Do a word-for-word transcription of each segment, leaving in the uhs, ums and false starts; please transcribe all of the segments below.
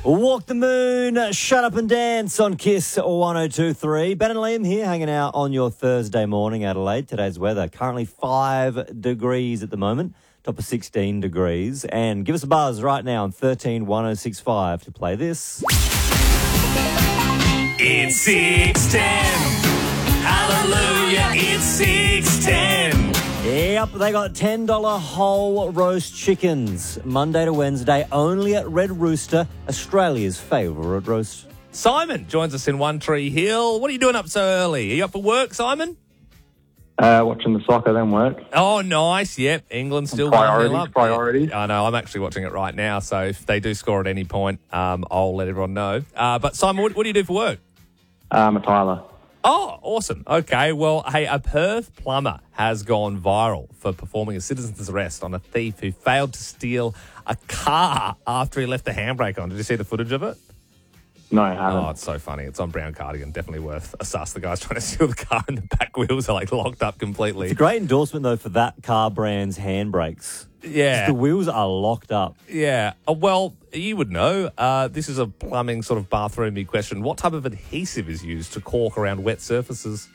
Walk the Moon, Shut Up and Dance on Kiss one oh two point three. Ben and Liam here hanging out on your Thursday morning, Adelaide. Today's weather, currently five degrees at the moment, top of sixteen degrees. And give us a buzz right now on thirteen one oh six five to play this. It's six ten. Hallelujah, it's six ten. Yep, they got ten dollars whole roast chickens, Monday to Wednesday, only at Red Rooster, Australia's favourite roast. Simon joins us in One Tree Hill. What are you doing up so early? Are you up for work, Simon? Uh, watching the soccer, then work. Oh, nice. Yep, England still Priorities, one nil up. priorities. I know, I'm actually watching it right now, so if they do score at any point, um, I'll let everyone know. Uh, but Simon, what, what do you do for work? Um, a Tyler. Oh, awesome. Okay, well, hey, a Perth plumber has gone viral for performing a citizen's arrest on a thief who failed to steal a car after he left the handbrake on. Did you see the footage of it? No, I haven't. Oh, it's so funny. It's on Brown Cardigan. Definitely worth a sus. The guy's trying to steal the car and the back wheels are, like, locked up completely. It's a great endorsement, though, for that car brand's handbrakes. Yeah. The wheels are locked up. Yeah. Uh, well, you would know. Uh, this is a plumbing sort of bathroomy question. What type of adhesive is used to caulk around wet surfaces?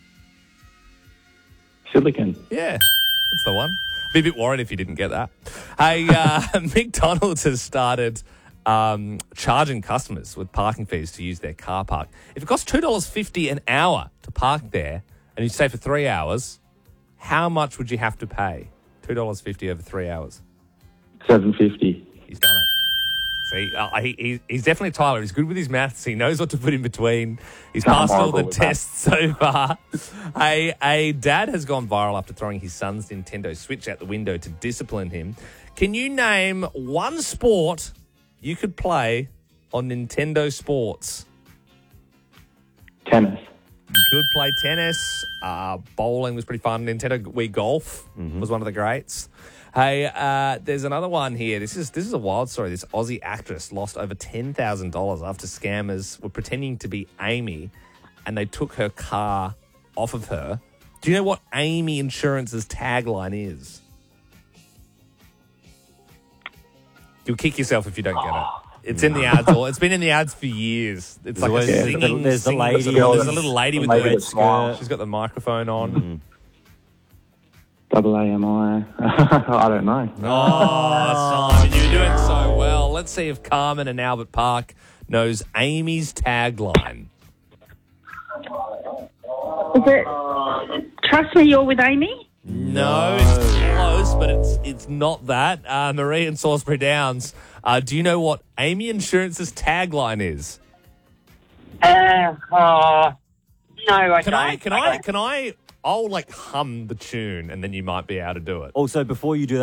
Silicon. Yeah, that's the one. Be a bit worried if you didn't get that. Hey, uh, McDonald's has started um, charging customers with parking fees to use their car park. If it costs two dollars fifty an hour to park there and you stay for three hours, how much would you have to pay? two dollars fifty over three hours. Seven fifty. He's done it. See, uh, he, he, he's definitely Tyler. He's good with his maths. He knows what to put in between. He's I'm passed all horrible the with tests so far. a, a dad has gone viral after throwing his son's Nintendo Switch out the window to discipline him. Can you name one sport you could play on Nintendo Sports? Tennis. You could play tennis. Uh, bowling was pretty fun. Nintendo Wii Golf Mm-hmm. was one of the greats. Hey, uh, there's another one here. This is this is a wild story. This Aussie actress lost over ten thousand dollars after scammers were pretending to be Amy and they took her car off of her. Do you know what Amy Insurance's tagline is? You'll kick yourself if you don't get it. It's in the ads. All, it's been in the ads for years. It's like a always- singing, there's the singing- lady- There's a little lady with the lady red with smile. skirt. She's got the microphone on. Mm-hmm. Double A M I. I don't know. Oh, Simon, you're doing so well. Let's see if Carmen in Albert Park knows Amy's tagline. Is it, trust me, you're with Amy? No, it's close, but it's it's not that. Uh, Marie in Salisbury Downs, uh, do you know what Amy Insurance's tagline is? Uh, uh, no, I Can don't. I? Can I? Can I? I'll like hum the tune, and then you might be able to do it. Also, before you do